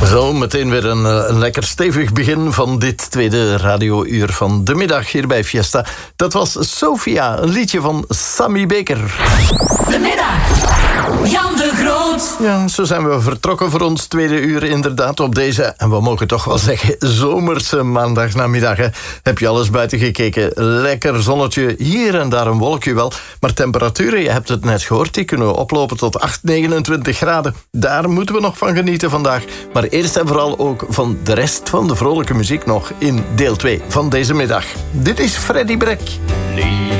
Zo, meteen weer een lekker stevig begin van dit tweede radiouur van de middag hier bij Fiesta. Dat was Sophia, een liedje van Sammy Baker. De middag, Jan de Groot. Ja, zo zijn we vertrokken voor ons tweede uur inderdaad op deze, en we mogen toch wel zeggen, zomerse maandagnamiddag. Hè. Heb je alles buiten gekeken? Lekker zonnetje, hier en daar een wolkje wel. Maar temperaturen, je hebt het net gehoord, die kunnen oplopen tot 29 graden. Daar moeten we nog van genieten vandaag. Maar eerst en vooral ook van de rest van de vrolijke muziek nog in deel 2 van deze middag. Dit is Freddy Brek.